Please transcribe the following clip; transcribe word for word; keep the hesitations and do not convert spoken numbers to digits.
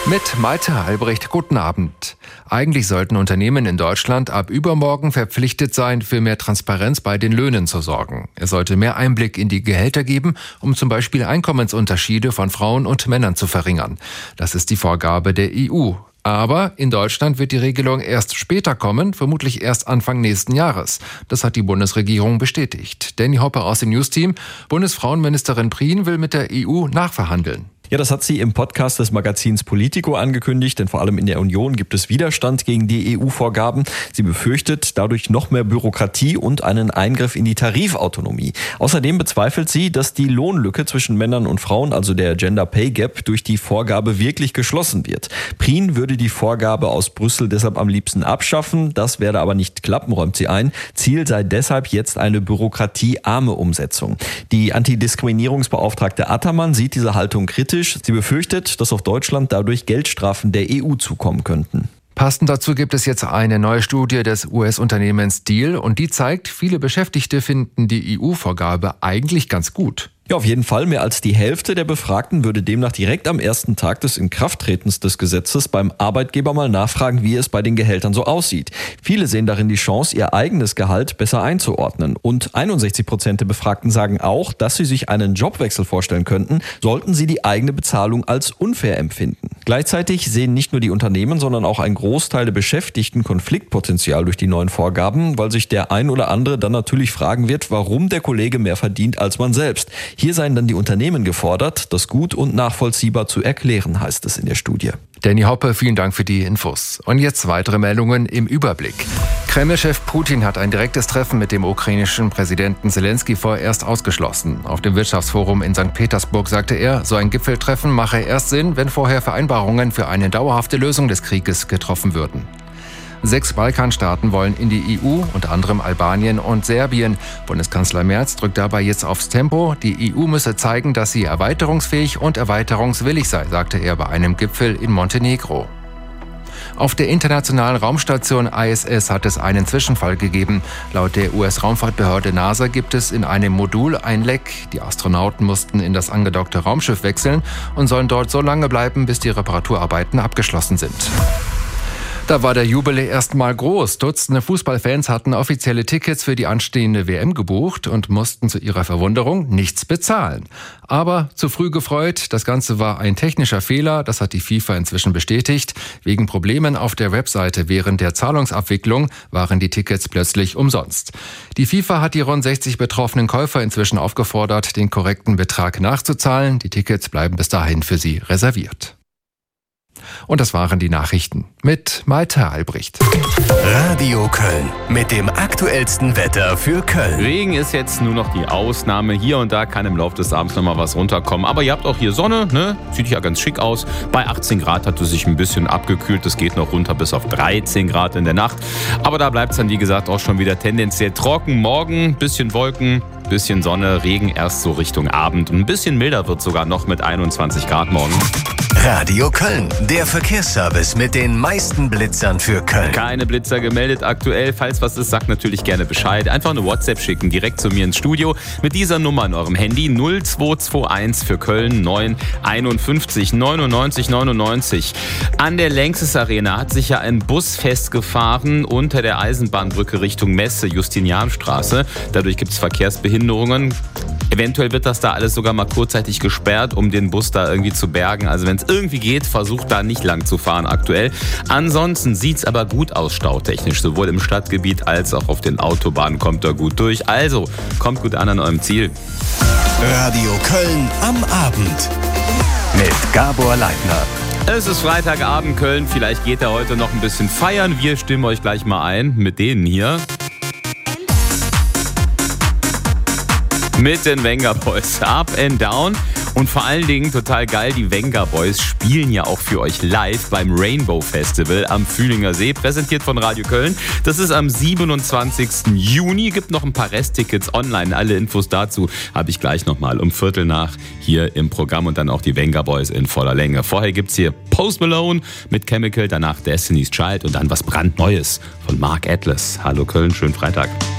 Mit Malte Albrecht, guten Abend. Eigentlich sollten Unternehmen in Deutschland ab übermorgen verpflichtet sein, für mehr Transparenz bei den Löhnen zu sorgen. Es sollte mehr Einblick in die Gehälter geben, um zum Beispiel Einkommensunterschiede von Frauen und Männern zu verringern. Das ist die Vorgabe der E U. Aber in Deutschland wird die Regelung erst später kommen, vermutlich erst Anfang nächsten Jahres. Das hat die Bundesregierung bestätigt. Danny Hoppe aus dem News-Team. Bundesfrauenministerin Prien will mit der E U nachverhandeln. Ja, das hat sie im Podcast des Magazins Politico angekündigt, denn vor allem in der Union gibt es Widerstand gegen die E U-Vorgaben. Sie befürchtet dadurch noch mehr Bürokratie und einen Eingriff in die Tarifautonomie. Außerdem bezweifelt sie, dass die Lohnlücke zwischen Männern und Frauen, also der Gender Pay Gap, durch die Vorgabe wirklich geschlossen wird. Prien würde die Vorgabe aus Brüssel deshalb am liebsten abschaffen. Das werde aber nicht klappen, räumt sie ein. Ziel sei deshalb jetzt eine bürokratiearme Umsetzung. Die Antidiskriminierungsbeauftragte Attermann sieht diese Haltung kritisch. Sie befürchtet, dass auf Deutschland dadurch Geldstrafen der E U zukommen könnten. Passend dazu gibt es jetzt eine neue Studie des U S-Unternehmens Diehl und die zeigt, viele Beschäftigte finden die E U-Vorgabe eigentlich ganz gut. Ja, auf jeden Fall. Mehr als die Hälfte der Befragten würde demnach direkt am ersten Tag des Inkrafttretens des Gesetzes beim Arbeitgeber mal nachfragen, wie es bei den Gehältern so aussieht. Viele sehen darin die Chance, ihr eigenes Gehalt besser einzuordnen. Und einundsechzig Prozent der Befragten sagen auch, dass sie sich einen Jobwechsel vorstellen könnten, sollten sie die eigene Bezahlung als unfair empfinden. Gleichzeitig sehen nicht nur die Unternehmen, sondern auch ein Großteil der Beschäftigten Konfliktpotenzial durch die neuen Vorgaben, weil sich der ein oder andere dann natürlich fragen wird, warum der Kollege mehr verdient als man selbst. Hier seien dann die Unternehmen gefordert, das gut und nachvollziehbar zu erklären, heißt es in der Studie. Danny Hoppe, vielen Dank für die Infos. Und jetzt weitere Meldungen im Überblick. Kreml-Chef Putin hat ein direktes Treffen mit dem ukrainischen Präsidenten Zelensky vorerst ausgeschlossen. Auf dem Wirtschaftsforum in Sankt Petersburg sagte er, so ein Gipfeltreffen mache erst Sinn, wenn vorher Vereinbarungen für eine dauerhafte Lösung des Krieges getroffen würden. Sechs Balkanstaaten wollen in die E U, unter anderem Albanien und Serbien. Bundeskanzler Merz drückt dabei jetzt aufs Tempo. Die E U müsse zeigen, dass sie erweiterungsfähig und erweiterungswillig sei, sagte er bei einem Gipfel in Montenegro. Auf der internationalen Raumstation I S S hat es einen Zwischenfall gegeben. Laut der U S-Raumfahrtbehörde NASA gibt es in einem Modul ein Leck. Die Astronauten mussten in das angedockte Raumschiff wechseln und sollen dort so lange bleiben, bis die Reparaturarbeiten abgeschlossen sind. Da war der Jubel erstmal groß. Dutzende Fußballfans hatten offizielle Tickets für die anstehende W M gebucht und mussten zu ihrer Verwunderung nichts bezahlen. Aber zu früh gefreut, das Ganze war ein technischer Fehler, das hat die FIFA inzwischen bestätigt. Wegen Problemen auf der Webseite während der Zahlungsabwicklung waren die Tickets plötzlich umsonst. Die FIFA hat die rund sechzig betroffenen Käufer inzwischen aufgefordert, den korrekten Betrag nachzuzahlen. Die Tickets bleiben bis dahin für sie reserviert. Und das waren die Nachrichten mit Malte Albrecht. Radio Köln mit dem aktuellsten Wetter für Köln. Regen ist jetzt nur noch die Ausnahme. Hier und da kann im Laufe des Abends noch mal was runterkommen. Aber ihr habt auch hier Sonne, ne? Sieht ja ganz schick aus. Bei achtzehn Grad hat es sich ein bisschen abgekühlt. Es geht noch runter bis auf dreizehn Grad in der Nacht. Aber da bleibt es dann, wie gesagt, auch schon wieder tendenziell trocken. Morgen bisschen Wolken, bisschen Sonne, Regen erst so Richtung Abend. Ein bisschen milder wird sogar noch mit einundzwanzig Grad morgen. Radio Köln, der Verkehrsservice mit den meisten Blitzern für Köln. Keine Blitzer gemeldet aktuell. Falls was ist, sagt natürlich gerne Bescheid. Einfach eine WhatsApp schicken, direkt zu mir ins Studio. Mit dieser Nummer in eurem Handy null zwei zwei eins für Köln neun einundfünfzig neunundneunzig neunundneunzig. An der Lanxess Arena hat sich ja ein Bus festgefahren unter der Eisenbahnbrücke Richtung Messe, Justinianstraße. Dadurch gibt es Verkehrsbehinderungen. Eventuell wird das da alles sogar mal kurzzeitig gesperrt, um den Bus da irgendwie zu bergen. Also wenn es irgendwie geht, versucht da nicht lang zu fahren aktuell. Ansonsten sieht's aber gut aus stautechnisch. Sowohl im Stadtgebiet als auch auf den Autobahnen kommt er gut durch. Also kommt gut an an eurem Ziel. Radio Köln am Abend mit Gabor Leitner. Es ist Freitagabend Köln. Vielleicht geht er heute noch ein bisschen feiern. Wir stimmen euch gleich mal ein mit denen hier. Mit den Venga Boys. Up and Down. Und vor allen Dingen total geil, die Venga Boys spielen ja auch für euch live beim Rainbow Festival am Fühlinger See, präsentiert von Radio Köln. Das ist am siebenundzwanzigsten Juni, gibt noch ein paar Resttickets online. Alle Infos dazu habe ich gleich nochmal um Viertel nach hier im Programm und dann auch die Venga Boys in voller Länge. Vorher gibt's hier Post Malone mit Chemical, danach Destiny's Child und dann was brandneues von Mark Atlas. Hallo Köln, schönen Freitag.